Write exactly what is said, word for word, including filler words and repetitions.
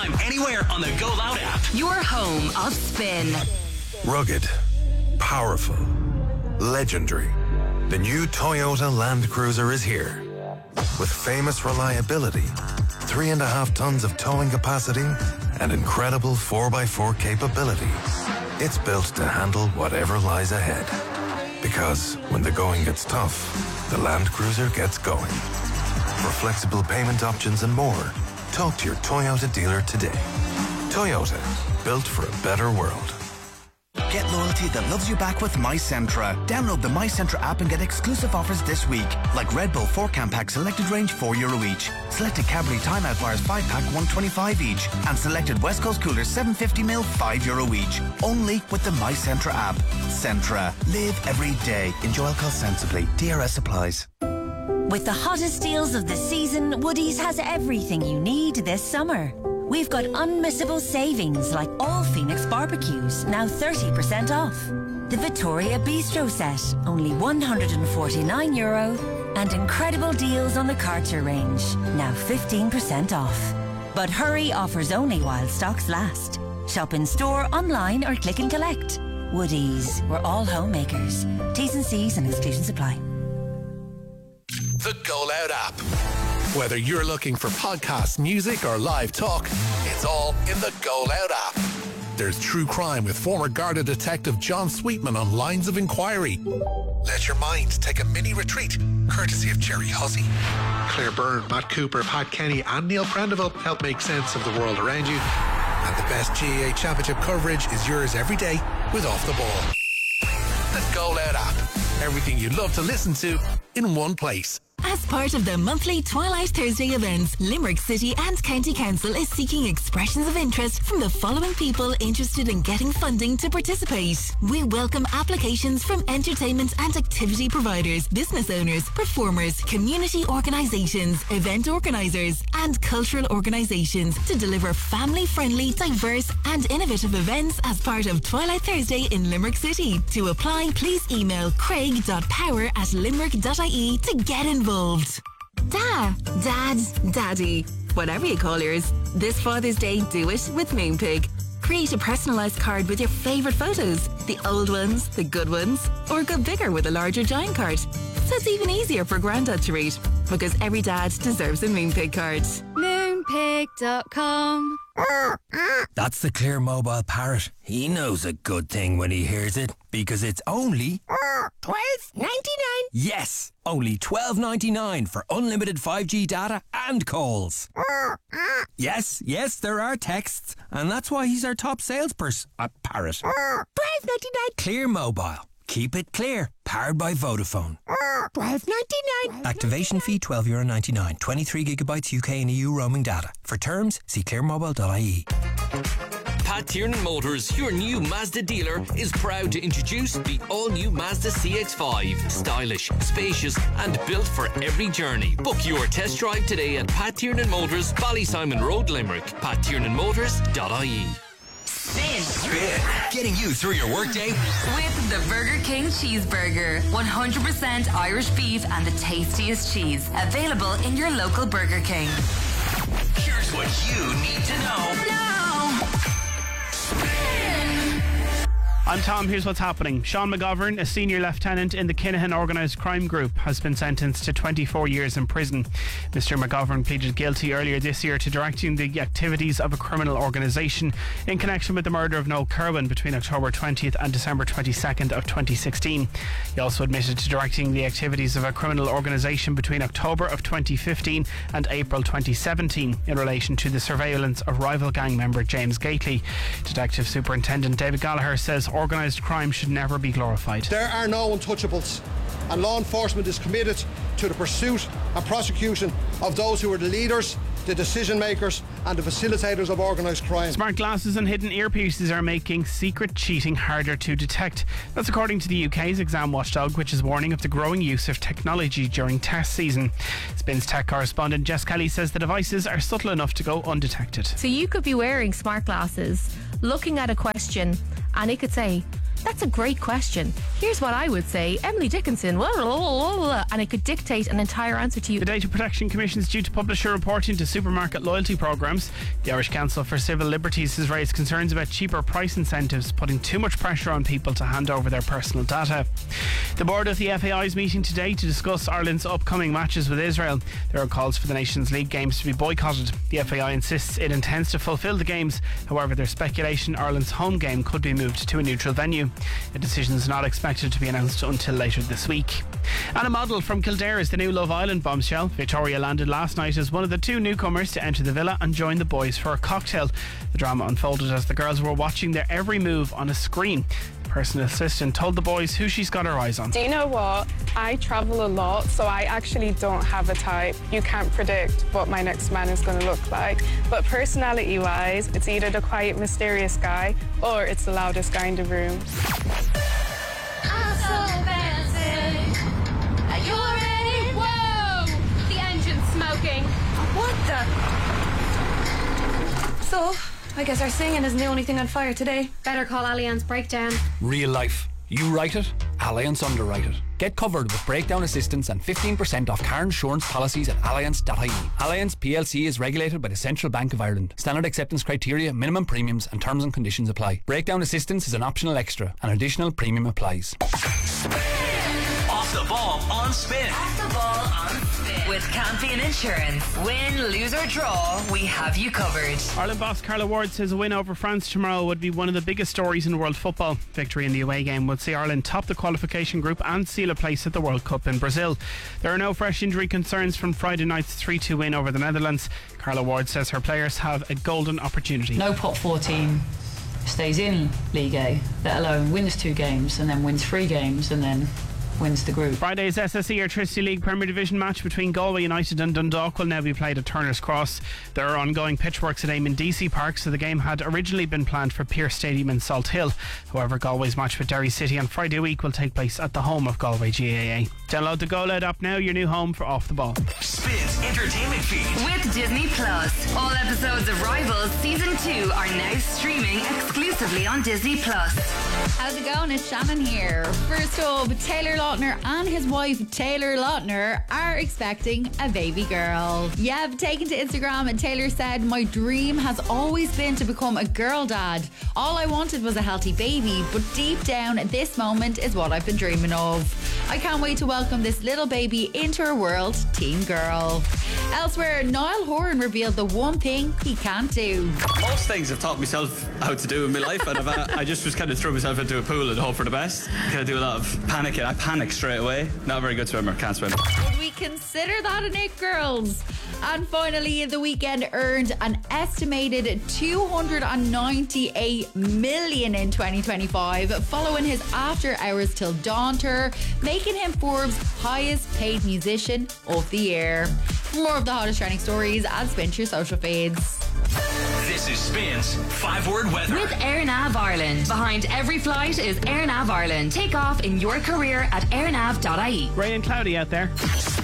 anytime, anywhere on the Go Loud app. Your home of spin. Rugged, powerful, legendary. The new Toyota Land Cruiser is here. With famous reliability, three and a half tons of towing capacity, and incredible four by four capability. It's built to handle whatever lies ahead. Because when the going gets tough, the Land Cruiser gets going. For flexible payment options and more, talk to your Toyota dealer today. Toyota, built for a better world. Get loyalty that loves you back with MyCentra. Download the MyCentra app and get exclusive offers this week. Like Red Bull four can pack selected range four euro each. Selected Cadbury timeout bars five pack one twenty-five each. And selected West Coast coolers seven fifty mil five euro each. Only with the MyCentra app. Centra. Live every day. Enjoy alcohol sensibly. D R S applies. With the hottest deals of the season, Woody's has everything you need this summer. We've got unmissable savings like all Phoenix barbecues, now thirty percent off. The Victoria Bistro set, only one hundred forty-nine euro. And incredible deals on the Karcher range, now fifteen percent off. But hurry, offers only while stocks last. Shop in store, online or click and collect. Woody's, we're all homemakers. T's and C's and exclusions apply. The Go Loud app. Whether you're looking for podcasts, music, or live talk, it's all in the Go Loud app. There's true crime with former Garda detective John Sweetman on Lines of Inquiry. Let your mind take a mini retreat, courtesy of Jerry Hussey. Claire Byrne, Matt Cooper, Pat Kenny, and Neil Prendeville help make sense of the world around you. And the best G A A Championship coverage is yours every day with Off the Ball. The Go Loud app. Everything you'd love to listen to in one place. As part of the monthly Twilight Thursday events, Limerick City and County Council is seeking expressions of interest from the following people interested in getting funding to participate. We welcome applications from entertainment and activity providers, business owners, performers, community organisations, event organisers and cultural organisations to deliver family-friendly, diverse and innovative events as part of Twilight Thursday in Limerick City. To apply, please email craig.power at limerick.ie to get involved. Da, Dad, Daddy, whatever you call yours. This Father's Day, do it with Moonpig. Create a personalised card with your favourite photos, the old ones, the good ones, or go bigger with a larger giant card. So it's even easier for Grandad to read, because every dad deserves a Moonpig card. Moonpig dot com. That's the Clear Mobile Parrot. He knows a good thing when he hears it, because it's only twelve ninety-nine. Yes, only twelve ninety-nine for unlimited five G data and calls. Yes, yes, there are texts, and that's why he's our top salesperson. A parrot. twelve ninety-nine. Clear Mobile. Keep it clear. Powered by Vodafone. twelve ninety-nine. Activation fee twelve euro ninety-nine. twenty-three gigabytes U K and E U roaming data. For terms, see clear mobile dot I E. Pat Tiernan Motors, your new Mazda dealer, is proud to introduce the all-new Mazda C X five. Stylish, spacious and built for every journey. Book your test drive today at Pat Tiernan Motors, Ballysimon Road, Limerick. pat tiernan motors dot I E. Spin. Spin. Getting you through your workday With the Burger King Cheeseburger. one hundred percent Irish beef and the tastiest cheese. Available in your local Burger King. Here's what you need to know. Now. Spin. I'm Tom, here's what's happening. Sean McGovern, a senior lieutenant in the Kinahan Organised Crime Group, has been sentenced to twenty-four years in prison. Mister McGovern pleaded guilty earlier this year to directing the activities of a criminal organisation in connection with the murder of Noel Kerwin between October twentieth and December twenty-second of twenty sixteen. He also admitted to directing the activities of a criminal organisation between October of twenty fifteen and April twenty seventeen in relation to the surveillance of rival gang member James Gately. Detective Superintendent David Gallagher says organised crime should never be glorified. There are no untouchables, and law enforcement is committed to the pursuit and prosecution of those who are the leaders, the decision makers and the facilitators of organised crime. Smart glasses and hidden earpieces are making secret cheating harder to detect. That's according to the U K's exam watchdog, which is warning of the growing use of technology during test season. Spin's tech correspondent Jess Kelly says the devices are subtle enough to go undetected. So you could be wearing smart glasses, looking at a question, and it could say, That's a great question. Here's what I would say. Emily Dickinson, blah, blah, blah, blah, and it could dictate an entire answer to you. The Data Protection Commission is due to publish a report into supermarket loyalty programmes. The Irish Council for Civil Liberties has raised concerns about cheaper price incentives, putting too much pressure on people to hand over their personal data. The board of the F A I is meeting today to discuss Ireland's upcoming matches with Israel. There are calls for the Nations League games to be boycotted. The F A I insists it intends to fulfil the games. However, there's speculation Ireland's home game could be moved to a neutral venue. A decision is not expected to be announced until later this week. And a model from Kildare is the new Love Island bombshell. Victoria landed last night as one of the two newcomers to enter the villa and join the boys for a cocktail. The drama unfolded as the girls were watching their every move on a screen. The personal assistant told the boys who she's got her eyes on. Do you know what? I travel a lot, so I actually don't have a type. You can't predict what my next man is going to look like. But personality-wise, it's either the quiet, mysterious guy or it's the loudest guy in the room. I'm so fancy. Are you ready? Whoa! The engine's smoking. What the? So, I guess our singing isn't the only thing on fire today. Better call Allianz Breakdown. Real life. You write it, Allianz underwrite it. Get covered with breakdown assistance and fifteen percent off car insurance policies at allianz dot I E. Allianz P L C is regulated by the Central Bank of Ireland. Standard acceptance criteria, minimum premiums and terms and conditions apply. Breakdown assistance is an optional extra. An additional premium applies. Off the ball on Spin. Off the ball on Spin. With Campion Insurance. Win, lose or draw, we have you covered. Ireland boss Carla Ward says a win over France tomorrow would be one of the biggest stories in world football. Victory in the away game would see Ireland top the qualification group and seal a place at the World Cup in Brazil. There are no fresh injury concerns from Friday night's three two win over the Netherlands. Carla Ward says her players have a golden opportunity. No pot four team stays in League A, let alone wins two games and then wins three games and then wins the group. Friday's S S E Electricity League Premier Division match between Galway United and Dundalk will now be played at Turner's Cross. There are ongoing pitchworks at Eamon Deasy Park, so the game had originally been planned for Pearse Stadium in Salt Hill. However, Galway's match with Derry City on Friday week will take place at the home of Galway G A A. Download the Go Loud app now, your new home for Off the Ball. Spins entertainment feed with Disney Plus. All episodes of Rivals Season two are now streaming exclusively on Disney Plus. How's it going? It's Shannon here. First up, Taylor Lautner and his wife Taylor Lautner are expecting a baby girl. Yeah, taken to Instagram, and Taylor said, "My dream has always been to become a girl dad. All I wanted was a healthy baby, but deep down this moment is what I've been dreaming of. I can't wait to welcome this little baby into her world, Teen Girl." Elsewhere, Niall Horan revealed the one thing he can't do. Most things I've taught myself how to do in my life, and I've, uh, I just was kind of throw myself into a pool and hope for the best. Kind of do a lot of panicking. I panic straight away. Not a very good swimmer. Can't swim. Would we consider that an it, girls? And finally, The Weeknd earned an estimated two hundred ninety-eight million in twenty twenty-five following his After Hours Till Dawn tour, making him Forbes' highest paid musician of the year. More of the hottest trending stories at Spin Your social feeds. This is Spin's five-word weather. With AirNav Ireland. Behind every flight is AirNav Ireland. Take off in your career at airnav dot I E. Grey and cloudy out there.